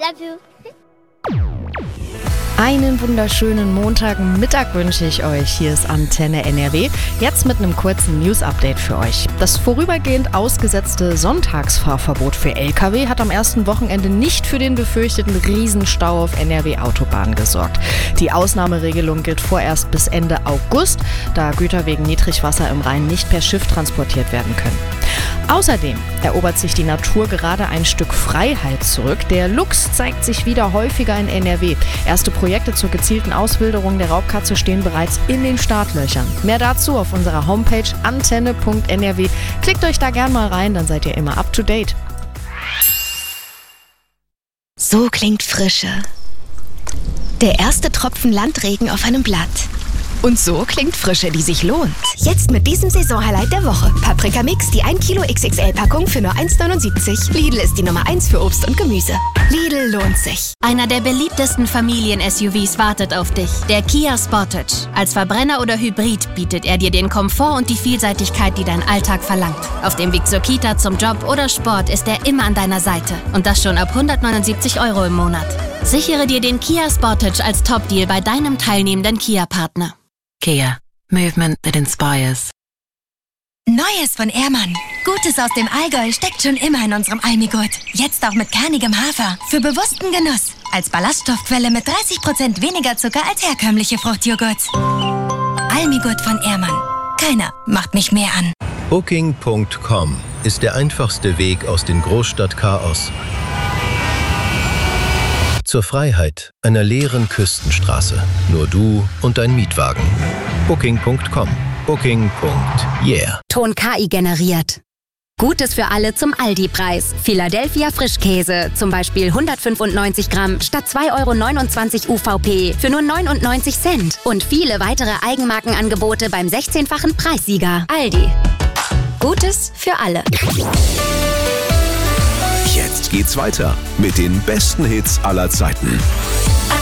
Love you. Einen wunderschönen Montagmittag wünsche ich euch. Hier ist Antenne NRW. Jetzt mit einem kurzen News-Update für euch. Das vorübergehend ausgesetzte Sonntagsfahrverbot für Lkw hat am ersten Wochenende nicht für den befürchteten Riesenstau auf NRW-Autobahnen gesorgt. Die Ausnahmeregelung gilt vorerst bis Ende August, da Güter wegen Niedrigwasser im Rhein nicht per Schiff transportiert werden können. Außerdem erobert sich die Natur gerade ein Stück Freiheit zurück. Der Luchs zeigt sich wieder häufiger in NRW. Erste Projekte zur gezielten Auswilderung der Raubkatze stehen bereits in den Startlöchern. Mehr dazu auf unserer Homepage antenne.nrw. Klickt euch da gern mal rein, dann seid ihr immer up to date. So klingt Frische. Der erste Tropfen Landregen auf einem Blatt. Und so klingt Frische, die sich lohnt. Jetzt mit diesem Saisonhighlight der Woche. Paprika Mix, die 1 Kilo XXL-Packung für nur 1,79. Lidl ist die Nummer 1 für Obst und Gemüse. Lidl lohnt sich. Einer der beliebtesten Familien-SUVs wartet auf dich. Der Kia Sportage. Als Verbrenner oder Hybrid bietet er dir den Komfort und die Vielseitigkeit, die dein Alltag verlangt. Auf dem Weg zur Kita, zum Job oder Sport ist er immer an deiner Seite. Und das schon ab 179 € im Monat. Sichere dir den Kia Sportage als Top-Deal bei deinem teilnehmenden Kia-Partner. Kia. Movement that inspires. Neues von Ehrmann. Gutes aus dem Allgäu steckt schon immer in unserem Almigurt. Jetzt auch mit kernigem Hafer. Für bewussten Genuss. Als Ballaststoffquelle mit 30% weniger Zucker als herkömmliche Fruchtjoghurts. Almigurt von Ehrmann. Keiner macht mich mehr an. Booking.com ist der einfachste Weg aus dem Großstadtchaos zur Freiheit einer leeren Küstenstraße. Nur du und dein Mietwagen. Booking.com. Booking.yeah. Ton KI generiert. Gutes für alle zum Aldi-Preis. Philadelphia Frischkäse, zum Beispiel 195 Gramm statt 2,29 € UVP für nur 99 Cent. Und viele weitere Eigenmarkenangebote beim 16-fachen Preissieger. Aldi. Gutes für alle. Jetzt geht's weiter mit den besten Hits aller Zeiten.